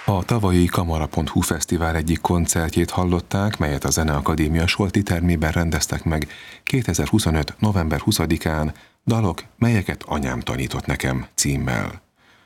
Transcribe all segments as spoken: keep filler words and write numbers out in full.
A tavalyi kamara pont hu fesztivál egyik koncertjét hallották, melyet a Zeneakadémia Solti termében rendeztek meg kétezer-huszonöt. november huszadikán, Dalok, melyeket anyám tanított nekem címmel.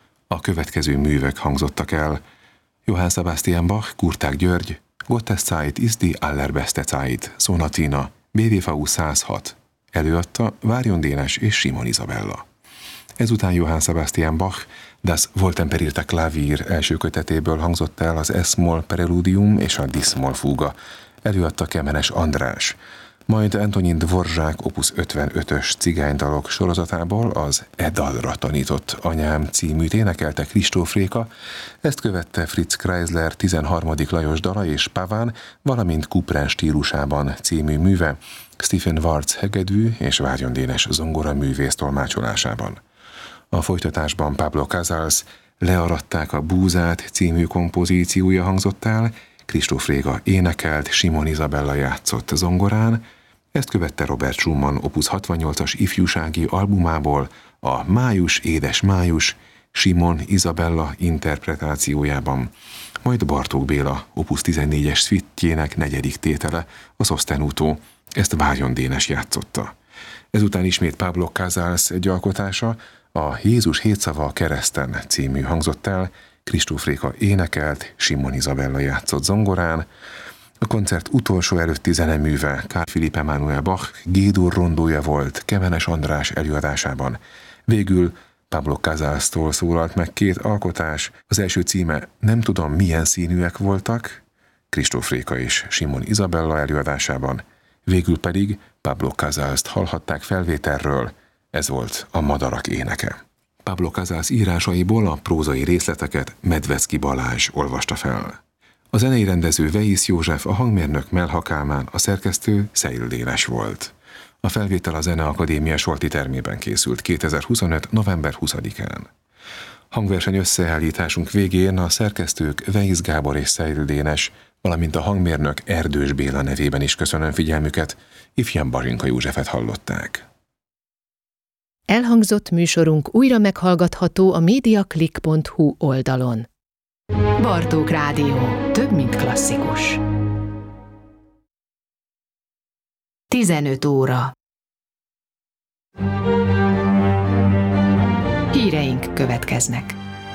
A következő művek hangzottak el: Johann Sebastian Bach, Kurtág György, Gottes Zeit ist die allerbeste Zeit, Sonatina, bé vé vé u száz hat. Előadta Várjon Dénes és Simon Izabella. Ezután Johann Sebastian Bach Das Wohltemperierte Klavier első kötetéből hangzott el az S-moll preludium és a Dis-moll fuga. Előadta Kemenes András. Majd Antonin Dvorzsák opus ötvenötös cigánydalok sorozatából az E dalra tanított anyám címűt énekelte Kristóf Réka, ezt követte Fritz Kreisler tizenharmadik Lajos dala és Paván, valamint Couperin stílusában című műve, Stephen Wartz hegedű és Várjon Dénes zongora művész tolmácsolásában. A folytatásban Pablo Casals Learadták a búzát című kompozíciója hangzott el, Kristóf Réka énekelt, Simon Izabella játszott zongorán, ezt követte Robert Schumann opus hatvannyolcas ifjúsági albumából a Május, édes május, Simon Izabella interpretációjában, majd Bartók Béla opus tizennégyes szvittjének negyedik tétele, a Sostenuto, ezt Várjon Dénes játszotta. Ezután ismét Pablo Casals egy alkotása, a Jézus hét szava a kereszten című hangzott el, Kristóf Réka énekelt, Simon Izabella játszott zongorán. A koncert utolsó előtti zeneműve Carl Philipp Emanuel Bach G-dur rondója volt Kemenes András előadásában. Végül Pablo Casalstól szólalt meg két alkotás, az első címe Nem tudom milyen színűek voltak, Kristóf Réka és Simon Izabella előadásában, végül pedig Pablo Casalst hallhatták felvételről, ez volt a Madarak éneke. Pablo Casals írásaiból a prózai részleteket Medvecki Balázs olvasta fel. A zenei rendező Weisz József, a hangmérnök Melha Kálmán, a szerkesztő Szeil Dénes volt. A felvétel a Zeneakadémia Solti termében készült kétezer-huszonöt. november huszadikán. Hangverseny összeállításunk végén a szerkesztők Weisz Gábor és Szeil Dénes, valamint a hangmérnök Erdős Béla nevében is köszönöm figyelmüket, ifjabb Barinka Józsefet hallották. Elhangzott műsorunk újra meghallgatható a mediaclick pont hu oldalon. Bartók Rádió. Több, mint klasszikus. tizenöt óra. Híreink következnek.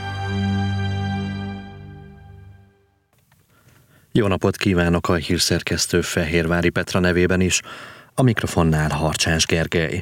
Jó napot kívánok a hírszerkesztő Fehérvári Petra nevében is, a mikrofonnál Harcsás Gergely.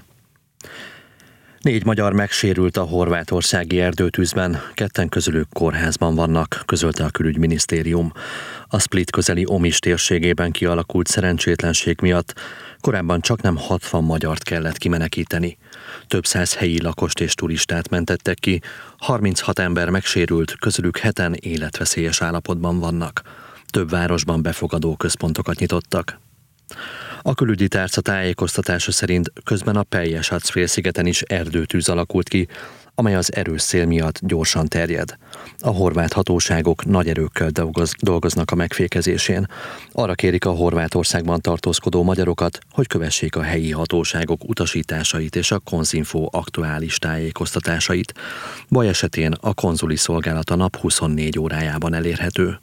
Négy magyar megsérült a horvátországi erdőtűzben, ketten közülük kórházban vannak, közölte a külügyminisztérium. A Split közeli Omis térségében kialakult szerencsétlenség miatt korábban csaknem hatvan magyart kellett kimenekíteni. Több száz helyi lakost és turistát mentettek ki, harminchat ember megsérült, közülük heten életveszélyes állapotban vannak. Több városban befogadó központokat nyitottak. A külügyi tárca tájékoztatása szerint közben a Pelješac-félszigeten is erdőtűz alakult ki, amely az erős szél miatt gyorsan terjed. A horvát hatóságok nagy erőkkel dolgoznak a megfékezésén. Arra kérik a Horvátországban tartózkodó magyarokat, hogy kövessék a helyi hatóságok utasításait és a Konzinfo aktuális tájékoztatásait. Baj esetén a konzuli szolgálat a nap huszonnégy órájában elérhető.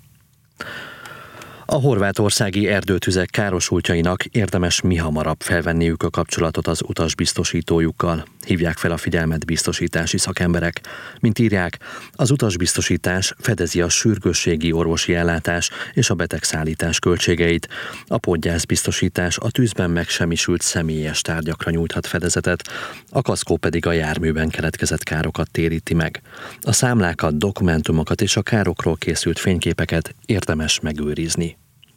A horvátországi erdőtüzek károsultjainak érdemes mihamarabb felvenniük a kapcsolatot az utasbiztosítójukkal. Hívják fel a figyelmet biztosítási szakemberek. Mint írják, az utasbiztosítás fedezi a sürgősségi orvosi ellátás és a betegszállítás költségeit. A podgyászbiztosítás a tűzben megsemmisült személyes tárgyakra nyújthat fedezetet, a kaszkó pedig a járműben keletkezett károkat téríti meg. A számlákat, dokumentumokat és a károkról készült fényképeket érdemes megőrizni.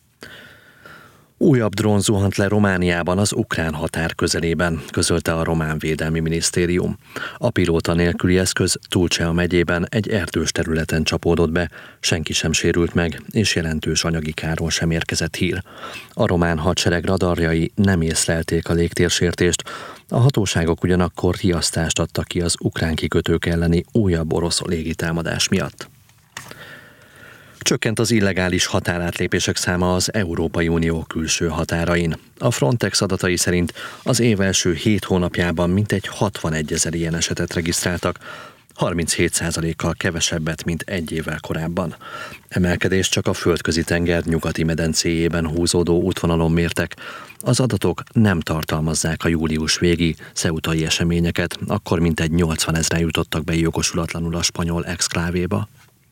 Újabb drón zuhant le Romániában az ukrán határ közelében, közölte a román védelmi minisztérium. A pilóta nélküli eszköz Tulcea megyében egy erdős területen csapódott be, senki sem sérült meg, és jelentős anyagi káról sem érkezett hír. A román hadsereg radarjai nem észlelték a légtérsértést, a hatóságok ugyanakkor riasztást adtak ki az ukrán kikötők elleni újabb orosz légitámadás miatt. Csökkent az illegális határátlépések száma az Európai Unió külső határain. A Frontex adatai szerint az év első hét hónapjában mintegy hatvanegy ezer ilyen esetet regisztráltak, harminchét százalékkal kevesebbet, mint egy évvel korábban. Emelkedés csak a Földközi tenger nyugati medencéjében húzódó útvonalon mértek. Az adatok nem tartalmazzák a július végi ceutai eseményeket, akkor mintegy nyolcvanezren jutottak be jogosulatlanul a spanyol exklávéba.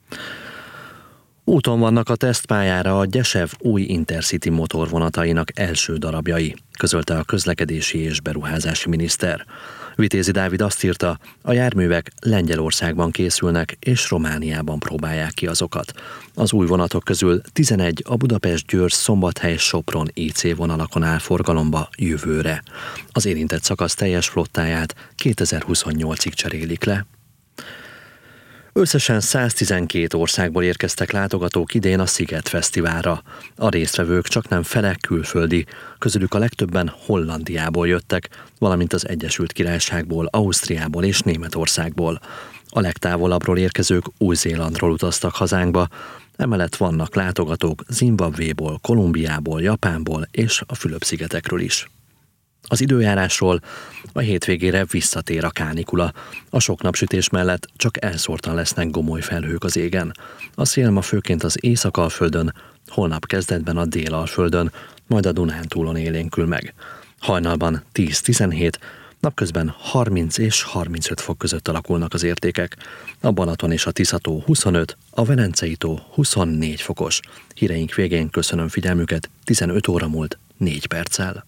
Úton vannak a tesztpályára a Gyesev új Intercity motorvonatainak első darabjai, közölte a közlekedési és beruházási miniszter. Vitézi Dávid azt írta, a járművek Lengyelországban készülnek és Romániában próbálják ki azokat. Az új vonatok közül tizenegy a Budapest-Győr-Szombathely-Sopron í cé vonalakon áll forgalomba jövőre. Az érintett szakasz teljes flottáját kétezer-huszonnyolcig cserélik le. Összesen száztizenkét országból érkeztek látogatók idén a Sziget Fesztiválra. A résztvevők csaknem fele külföldi, közülük a legtöbben Hollandiából jöttek, valamint az Egyesült Királyságból, Ausztriából és Németországból. A legtávolabbról érkezők Új-Zélandról utaztak hazánkba, emellett vannak látogatók Zimbabvéból, Kolumbiából, Japánból és a Fülöp-szigetekről is. Az időjárásról: a hétvégére visszatér a kánikula. A sok napsütés mellett csak elszórtan lesznek gomoly felhők az égen. A szél ma főként az Észak-Alföldön, holnap kezdetben a Dél-Alföldön, majd a Dunántúlon élénkül meg. Hajnalban tíz-tizenhét, napközben harminc és harmincöt fok között alakulnak az értékek. A Balaton és a Tisza-tó huszonöt, a Velencei-tó huszonnégy fokos. Híreink végén köszönöm figyelmüket, tizenöt óra múlt négy perccel.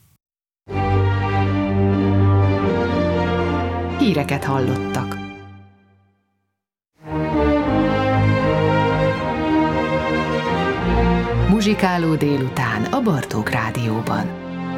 Híreket hallottak. Muzsikáló délután a Bartók Rádióban.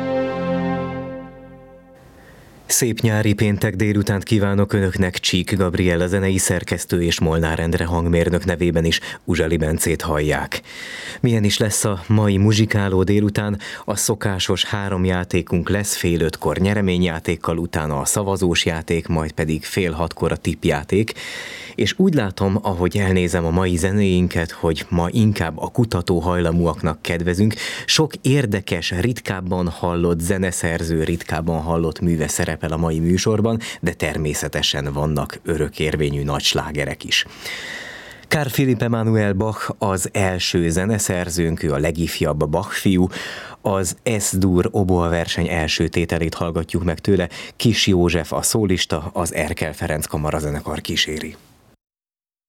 Szép nyári péntek délutánt kívánok Önöknek, Csík Gabriella zenei szerkesztő és Molnár Endre hangmérnök nevében is Uzsali Bencét hallják. Milyen is lesz a mai muzsikáló délután? A szokásos három játékunk lesz, fél ötkor nyereményjátékkal, utána a szavazós játék, majd pedig fél hatkor a tippjáték. És úgy látom, ahogy elnézem a mai zenéinket, hogy ma inkább a kutató hajlamúaknak kedvezünk. Sok érdekes, ritkábban hallott zeneszerző, ritkábban hallott műve szerepel a mai műsorban, de természetesen vannak örökérvényű nagy slágerek is. Carl Philipp Emanuel Bach az első zeneszerzőnk, ő a legifjabb Bach fiú. Az S-dur oboa verseny első tételét hallgatjuk meg tőle, Kis József a szólista, az Erkel Ferenc kamarazenekar kíséri.